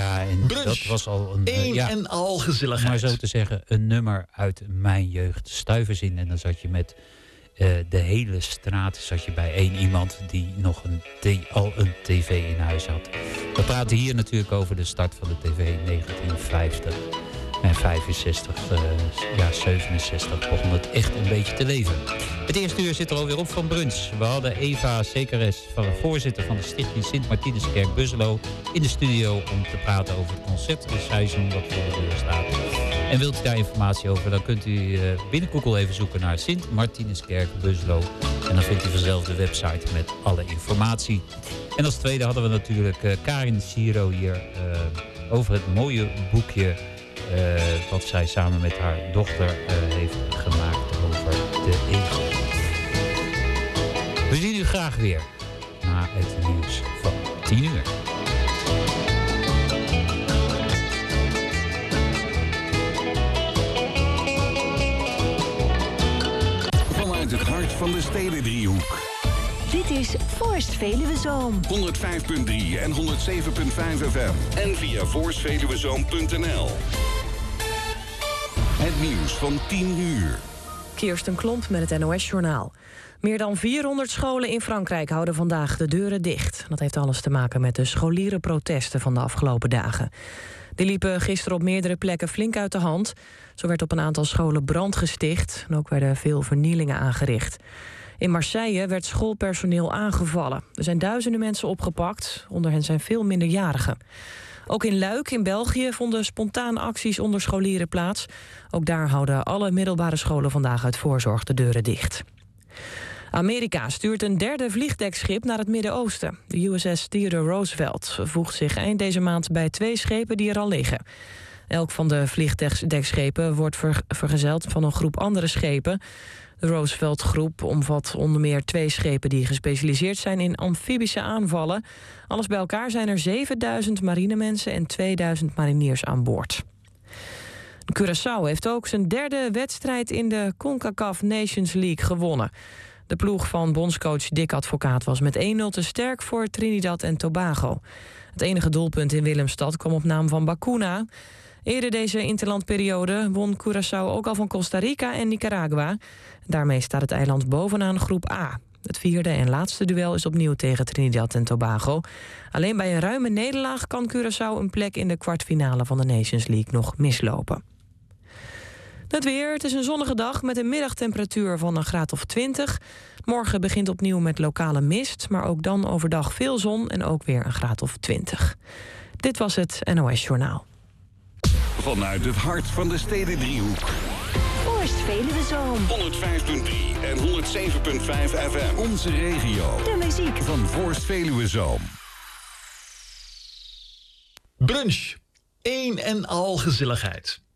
Ja, en Brunch. dat was al een... en al gezelligheid. Maar zo te zeggen, een nummer uit mijn jeugd. Stuiverzin. En dan zat je met de hele straat zat je bij één iemand die nog al een tv in huis had. We praten hier natuurlijk over de start van de tv in 1950. En 65, 67 begon het echt een beetje te leven. Het eerste uur zit er alweer op van Brunch. We hadden Eva Sekares, voorzitter van de Stichting Sint-Martinuskerk Busselo, in de studio om te praten over het concertseizoen wat voor de deur staat. En wilt u daar informatie over, dan kunt u binnen Google even zoeken naar Sint-Martinuskerk Busselo. En dan vindt u vanzelf de website met alle informatie. En als tweede hadden we natuurlijk Karin Siro hier over het mooie boekje wat zij samen met haar dochter heeft gemaakt over de egel. We zien u graag weer na het nieuws van 10 uur. Vanuit het hart van de Stedendriehoek. Dit is Forst Veluwe Zoom. 105.3 en 107.5 FM. En via forstveluwezoom.nl. Het nieuws van 10 uur. Kirsten Klomp met het NOS-journaal. Meer dan 400 scholen in Frankrijk houden vandaag de deuren dicht. Dat heeft alles te maken met de scholierenprotesten van de afgelopen dagen. Die liepen gisteren op meerdere plekken flink uit de hand. Zo werd op een aantal scholen brand gesticht en ook werden veel vernielingen aangericht. In Marseille werd schoolpersoneel aangevallen. Er zijn duizenden mensen opgepakt, onder hen zijn veel minderjarigen. Ook in Luik in België vonden spontane acties onder scholieren plaats. Ook daar houden alle middelbare scholen vandaag uit voorzorg de deuren dicht. Amerika stuurt een derde vliegdekschip naar het Midden-Oosten. De USS Theodore Roosevelt voegt zich eind deze maand bij 2 schepen die er al liggen. Elk van de vliegdekschepen wordt vergezeld van een groep andere schepen. De Roosevelt-groep omvat onder meer 2 schepen die gespecialiseerd zijn in amfibische aanvallen. Alles bij elkaar zijn er 7000 marinemensen en 2000 mariniers aan boord. Curaçao heeft ook zijn derde wedstrijd in de CONCACAF Nations League gewonnen. De ploeg van bondscoach Dick Advocaat was met 1-0 te sterk voor Trinidad en Tobago. Het enige doelpunt in Willemstad kwam op naam van Bacuna. Eerder deze interlandperiode won Curaçao ook al van Costa Rica en Nicaragua. Daarmee staat het eiland bovenaan groep A. Het 4e en laatste duel is opnieuw tegen Trinidad en Tobago. Alleen bij een ruime nederlaag kan Curaçao een plek in de kwartfinale van de Nations League nog mislopen. Het weer, het is een zonnige dag met een middagtemperatuur van een graad of 20. Morgen begint opnieuw met lokale mist, maar ook dan overdag veel zon en ook weer een graad of 20. Dit was het NOS Journaal. Vanuit het hart van de Stedendriehoek. Forst Veluwe Zoom. 105.3 en 107.5 FM. Onze regio. De muziek van Forst Veluwe Zoom. Brunch. Een en al gezelligheid.